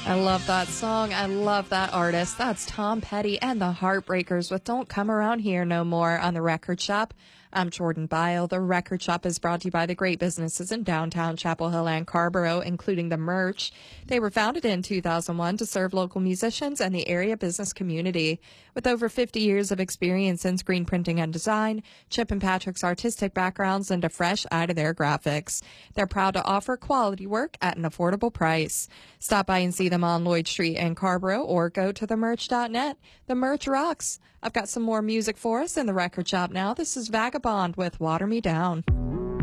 I love that song. I love that artist. That's Tom Petty and the Heartbreakers with Don't Come Around Here No More on The Record Shop. I'm Jordan Byle. The Record Shop is brought to you by the great businesses in downtown Chapel Hill and Carrboro, including The Merch. They were founded in 2001 to serve local musicians and the area business community. With over 50 years of experience in screen printing and design, Chip and Patrick's artistic backgrounds, and a fresh eye to their graphics. They're proud to offer quality work at an affordable price. Stop by and see them on Lloyd Street in Carrboro or go to themerch.net. The Merch rocks. I've got some more music for us in The Record Shop now. This is Vagabond with Water Me Down.